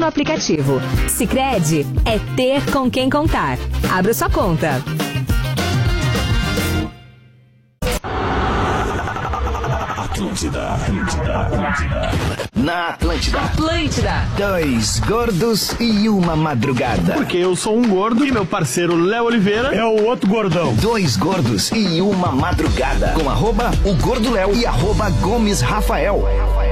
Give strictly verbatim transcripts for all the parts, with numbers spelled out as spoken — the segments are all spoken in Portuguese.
no aplicativo. Sicredi é ter com quem contar. Abra sua conta. Atlântida, Atlântida, Atlântida. Na Atlântida. Atlântida. Dois gordos e uma madrugada. Porque eu sou um gordo e meu parceiro Léo Oliveira é o outro gordão. Dois gordos e uma madrugada. Com arroba o Gordo Léo e arroba Gomes Rafael.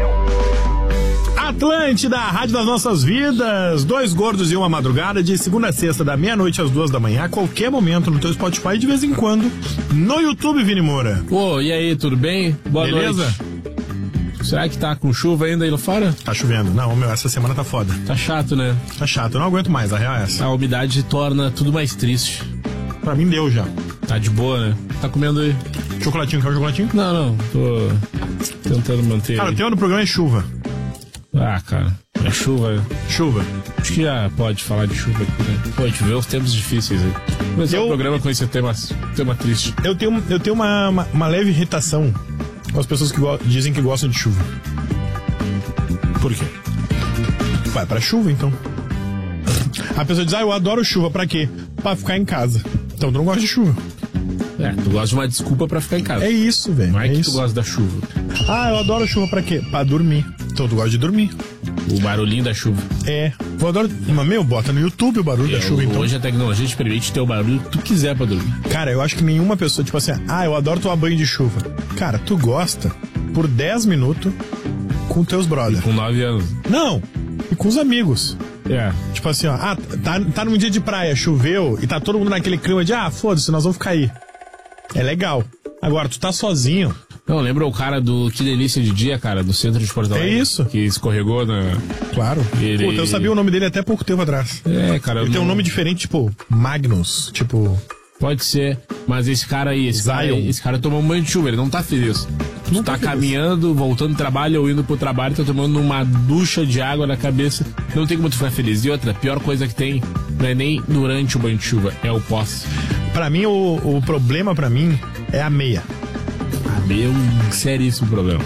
Atlântida, a rádio das nossas vidas. Dois gordos e uma madrugada, de segunda a sexta, da meia-noite às duas da manhã, a qualquer momento no teu Spotify, de vez em quando no YouTube, Vini Moura. Ô, e aí, tudo bem? Boa Beleza? noite. Será que tá com chuva ainda aí lá fora? Tá chovendo. Não, meu, essa semana tá foda. Tá chato, né? Tá chato, eu não aguento mais, a real é essa. A umidade torna tudo mais triste. Pra mim deu já. Tá de boa, né? Tá comendo aí? Chocolatinho, quer um chocolatinho? Não, não, tô tentando manter. Cara, aí. o tema do programa é chuva. Ah, cara, é chuva. Chuva. Acho que já pode falar de chuva aqui, né? Pô, a gente vê os tempos difíceis aí. Mas é Eu- um programa com esse tema, tema triste. Eu tenho, eu tenho uma, uma, uma leve irritação com as pessoas que go- dizem que gostam de chuva. Por quê? Vai pra chuva, então. A pessoa diz, ah, eu adoro chuva, pra quê? Pra ficar em casa. Então tu não gosta de chuva. É, tu gosta de uma desculpa pra ficar em casa. É isso, velho. Não é, é que isso. tu gosta da chuva. Ah, eu adoro chuva pra quê? Pra dormir. Então tu gosta de dormir. O barulhinho da chuva. É. Eu adoro. Mas, meu, bota no YouTube o barulho da Eu- chuva, então. Hoje a tecnologia te permite ter o barulho que tu quiser pra dormir. Cara, eu acho que nenhuma pessoa, tipo assim, ah, eu adoro tomar banho de chuva. Cara, tu gosta por dez minutos com teus brothers. Com nove anos. Não! E com os amigos. É. Tipo assim, ó, ah, tá, tá num dia de praia, choveu, e tá todo mundo naquele clima de, ah, foda-se, nós vamos ficar aí. É legal. Agora, tu tá sozinho. Não, lembra o cara do Que Delícia de Dia, cara, do centro de Porto Alegre? É isso. Que escorregou na... Claro. Ele- Puta, eu sabia o nome dele até pouco tempo atrás. É, cara... Ele tem um não- nome diferente, tipo, Magnus. Tipo, Pode ser, mas esse cara aí, esse cara, Zion. esse cara tomou um banho de chuva, ele não tá feliz. Não Tu tá, tá feliz. caminhando, voltando do trabalho ou indo pro trabalho, tá tomando uma ducha de água na cabeça. Não tem como tu ficar feliz. E outra, a pior coisa que tem não é nem durante o banho de chuva, é o pós. pra mim, o, o problema pra mim é a meia. É um seríssimo problema.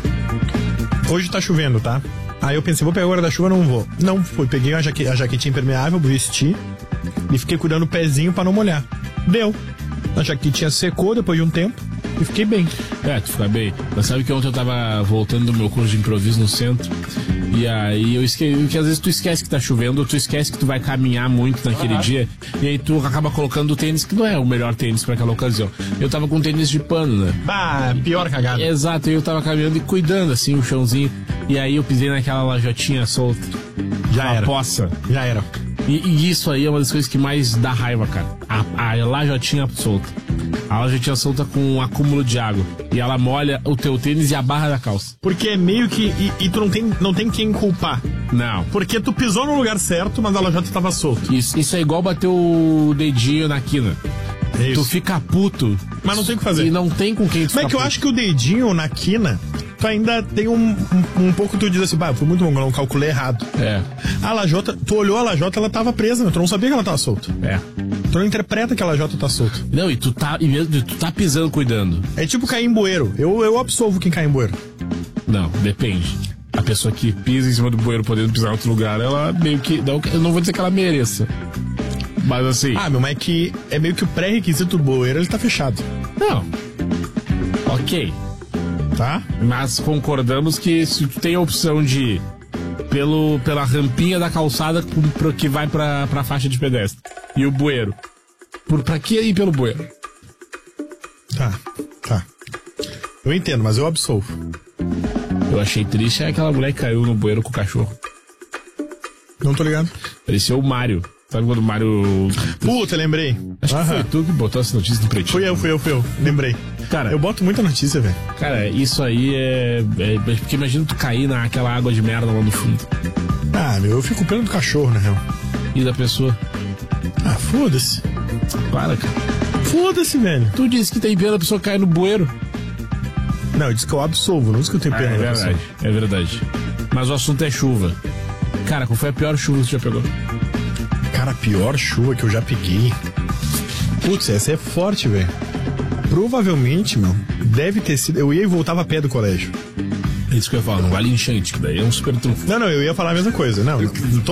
Hoje tá chovendo, tá? Aí eu pensei, vou pegar agora da chuva, não vou. Não, fui, peguei a, jaque, a jaquetinha impermeável, vesti e fiquei cuidando do pezinho pra não molhar. Deu. A jaquetinha secou depois de um tempo e fiquei bem. É, tu fica bem. Mas sabe que ontem eu tava voltando do meu curso de improviso no centro. E aí eu esqueci, que às vezes tu esquece que tá chovendo, ou tu esquece que tu vai caminhar muito naquele dia, e aí tu acaba colocando o tênis que não é o melhor tênis pra aquela ocasião. Eu tava com tênis de pano, né? Ah, pior cagada. Exato, e eu tava caminhando e cuidando assim o chãozinho. E aí eu pisei naquela lajotinha solta. Já Uma era. poça. Já era. E, e isso aí é uma das coisas que mais dá raiva, cara. A, a lajotinha solta. A lajotinha solta com um acúmulo de água. E ela molha o teu tênis e a barra da calça. Porque é meio que. E, e tu não tem, não tem quem culpar. Não. Porque tu pisou no lugar certo, mas a lajota tava solta. Isso, isso é igual bater o dedinho na quina. É isso. Tu fica puto. Mas não tem o que fazer. E não tem com quem tu Mas é que eu acho que o dedinho na quina, tu ainda tem um, um, um pouco, tu diz assim, bah, foi muito bom, eu não calculei errado. É, A lajota, tu olhou a lajota, ela tava presa, né? Tu não sabia que ela tava solta. é. Tu não interpreta que a lajota tá solta. Não, e tu tá, e mesmo, tu tá pisando cuidando. É tipo cair em bueiro. Eu, eu absolvo quem cai em bueiro. Não, depende. A pessoa que pisa em cima do bueiro podendo pisar em outro lugar, ela meio que. Não, eu não vou dizer que ela mereça. Mas assim. Ah, meu, mas é que é meio que o pré-requisito do bueiro, ele tá fechado, Não. Ok. tá? Mas concordamos que se tu tem a opção de ir pelo, pela rampinha da calçada com- pro, que vai pra, pra faixa de pedestre e o bueiro. Por, pra que ir pelo bueiro? Tá, tá. Eu entendo, mas eu absolvo. Eu achei triste é aquela mulher que caiu no bueiro com o cachorro. Não tô ligado. Pareceu o Mário. Sabe quando o Mário. Puta, lembrei. Acho que Aham. foi tu que botou essa notícia no pretinho. Fui eu, fui eu, fui eu. Lembrei. Cara, Eu boto muita notícia, velho. cara, isso aí é, é. Porque imagina tu cair naquela água de merda lá no fundo. Ah, meu, eu fico pelo do cachorro, na real. E da pessoa. Ah, foda-se. Para, cara. Foda-se, velho. Tu disse que tem pena da pessoa cair no bueiro. Não, eu disse que eu absolvo, não disse que eu tenho É, pena é da verdade, pessoa. é verdade. Mas o assunto é chuva. Cara, qual foi a pior chuva que tu já pegou? Cara, a pior chuva que eu já peguei. Putz, essa é forte, velho. Provavelmente, meu, deve ter sido. Eu ia e voltava a pé do colégio. É isso que eu ia falar, não vale enchente, que daí é um super trunfo. Não, não, eu ia falar a mesma coisa. Não, não